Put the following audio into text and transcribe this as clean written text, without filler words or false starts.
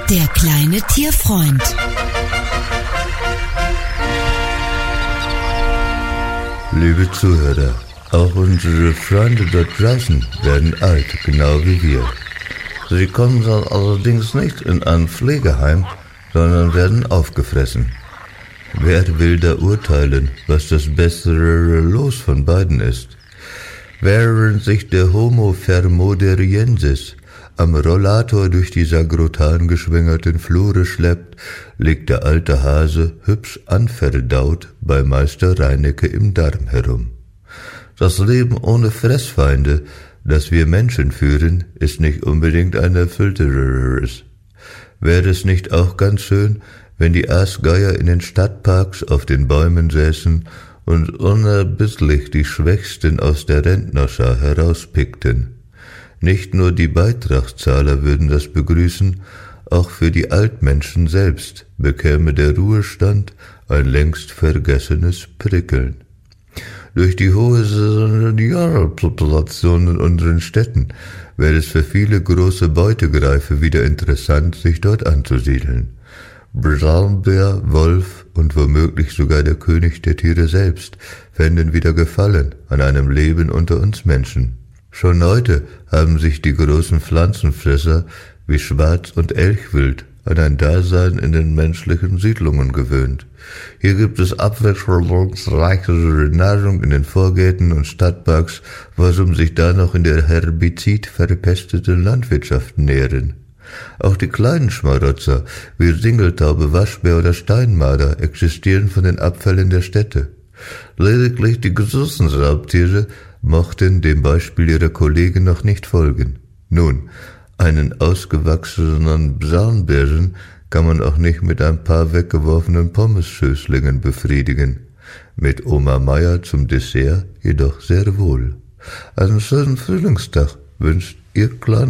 Der kleine Tierfreund. Liebe Zuhörer, auch unsere Freunde dort draußen werden alt, genau wie wir. Sie kommen dann allerdings nicht in ein Pflegeheim, sondern werden aufgefressen. Wer will da urteilen, was das bessere Los von beiden ist? Während sich der Homo thermoderiensis am Rollator durch die sagrotan geschwängerten Flure schleppt, liegt der alte Hase hübsch anverdaut bei Meister Reinecke im Darm herum. Das Leben ohne Fressfeinde, das wir Menschen führen, ist nicht unbedingt ein erfüllteres. Wäre es nicht auch ganz schön, wenn die Aasgeier in den Stadtparks auf den Bäumen säßen und unerbittlich die Schwächsten aus der Rentnerschar herauspickten? Nicht nur die Beitragszahler würden das begrüßen, auch für die Altmenschen selbst bekäme der Ruhestand ein längst vergessenes Prickeln. Durch die hohe Seniorpopulation in unseren Städten wäre es für viele große Beutegreife wieder interessant, sich dort anzusiedeln. Braunbär, Wolf und womöglich sogar der König der Tiere selbst fänden wieder Gefallen an einem Leben unter uns Menschen. Schon heute haben sich die großen Pflanzenfresser wie Schwarz- und Elchwild an ein Dasein in den menschlichen Siedlungen gewöhnt. Hier gibt es abwechslungsreichere Nahrung in den Vorgärten und Stadtparks, warum sich da noch in der Herbizid verpesteten Landwirtschaft nähren. Auch die kleinen Schmarotzer wie Singeltaube, Waschbär oder Steinmarder existieren von den Abfällen der Städte. Lediglich die großen Raubtiere mochten dem Beispiel ihrer Kollegen noch nicht folgen. Nun, einen ausgewachsenen Braunbären kann man auch nicht mit ein paar weggeworfenen Pommesschößlingen befriedigen. Mit Oma Meier zum Dessert jedoch sehr wohl. Einen schönen Frühlingstag wünscht Ihr kleiner